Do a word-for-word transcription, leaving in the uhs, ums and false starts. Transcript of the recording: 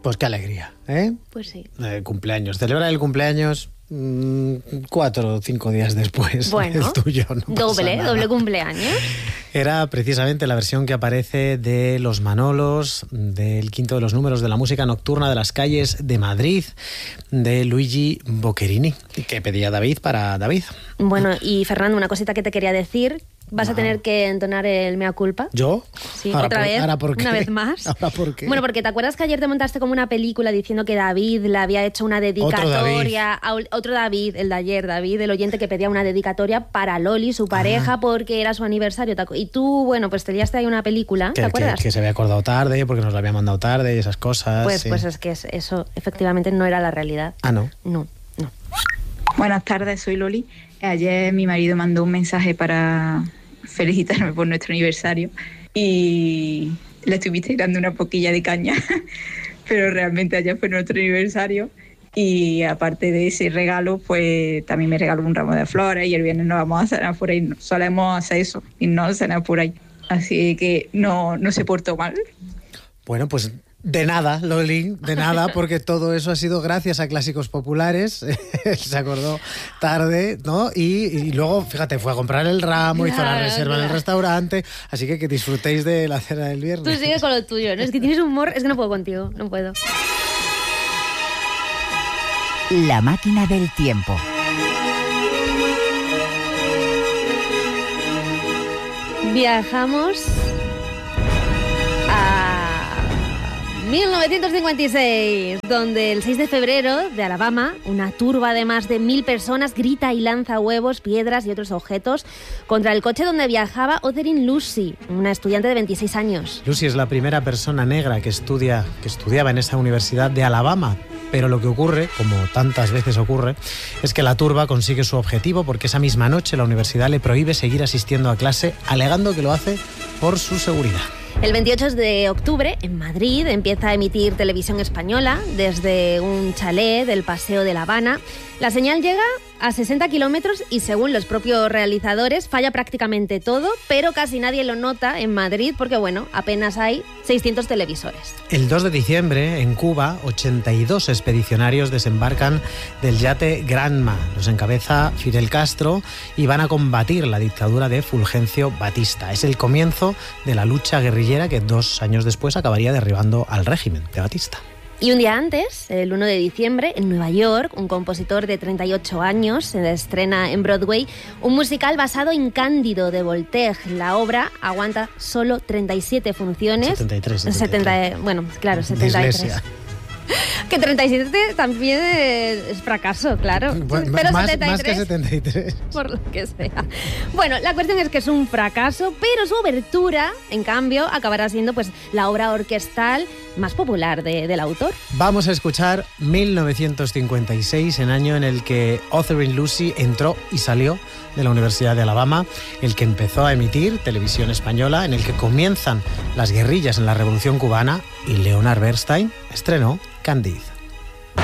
Pues qué alegría, ¿eh? Pues sí. Eh, cumpleaños. Celebra el cumpleaños mmm, cuatro o cinco días después bueno, del tuyo. No doble, doble cumpleaños. Era precisamente la versión que aparece de Los Manolos, del quinto de los números de la música nocturna de las calles de Madrid, de Luigi Boccherini, que pedía David para David. Bueno, y Fernando, una cosita que te quería decir. Vas ah. a tener que entonar el mea culpa. ¿Yo? Sí, ¿Ahora otra por, vez, ¿ahora por qué? una vez más. ¿Ahora por qué? Bueno, porque ¿te acuerdas que ayer te montaste como una película diciendo que David le había hecho una dedicatoria otro David. a otro David, el de ayer, David, el oyente que pedía una dedicatoria para Loli, su pareja, ah. porque era su aniversario. Y tú, bueno, pues te liaste ahí una película, que, ¿te acuerdas? Que, que se había acordado tarde, porque nos la había mandado tarde y esas cosas. Pues, sí. pues es que eso efectivamente no era la realidad. Ah, ¿no? No, no. Buenas tardes, soy Loli. Ayer mi marido mandó un mensaje para felicitarme por nuestro aniversario y le estuviste dando una poquilla de caña, pero realmente ayer fue nuestro aniversario y aparte de ese regalo, pues también me regaló un ramo de flores y el viernes nos vamos a cenar por ahí. No, solemos hacer eso y no cenar por ahí, así que no, no se portó mal. Bueno, pues de nada, Loli, de nada, porque todo eso ha sido gracias a Clásicos Populares. Se acordó tarde, ¿no? Y, y luego, fíjate, fue a comprar el ramo, claro, hizo la reserva claro. en el restaurante, así que que disfrutéis de la cena del viernes. Tú sigue con lo tuyo, ¿no? Es que tienes humor, es que no puedo contigo, no puedo. La máquina del tiempo. Viajamos a mil novecientos cincuenta y seis, donde el seis de febrero de Alabama, una turba de más de mil personas grita y lanza huevos, piedras y otros objetos contra el coche donde viajaba Otherin Lucy, una estudiante de veintiséis años. Lucy es la primera persona negra que estudia, que estudiaba en esa universidad de Alabama. Pero lo que ocurre, como tantas veces ocurre, es que la turba consigue su objetivo porque esa misma noche la universidad le prohíbe seguir asistiendo a clase, alegando que lo hace por su seguridad. El veintiocho de octubre, en Madrid, empieza a emitir televisión española desde un chalet del Paseo de La Habana. La señal llega a sesenta kilómetros y, según los propios realizadores, falla prácticamente todo, pero casi nadie lo nota en Madrid porque, bueno, apenas hay seiscientos televisores. El dos de diciembre, en Cuba, ochenta y dos expedicionarios desembarcan del yate Granma. Los encabeza Fidel Castro y van a combatir la dictadura de Fulgencio Batista. Es el comienzo de la lucha guerrillera que dos años después acabaría derribando al régimen de Batista. Y un día antes, el uno de diciembre, en Nueva York, un compositor de treinta y ocho años se estrena en Broadway un musical basado en Cándido de Voltaire. La obra aguanta solo treinta y siete funciones. setenta y tres. setenta y tres. setenta, bueno, claro, setenta y tres. Dislexia. Que treinta y siete también es fracaso, claro. Bueno, pero más, setenta y tres, más que setenta y tres. Por lo que sea. Bueno, la cuestión es que es un fracaso, pero su obertura, en cambio, acabará siendo pues la obra orquestal más popular de, del autor. Vamos a escuchar mil novecientos cincuenta y seis, el año en el que Otherin Lucy entró y salió de la Universidad de Alabama, el que empezó a emitir televisión española, en el que comienzan las guerrillas en la Revolución Cubana y Leonard Bernstein estrenó Candide.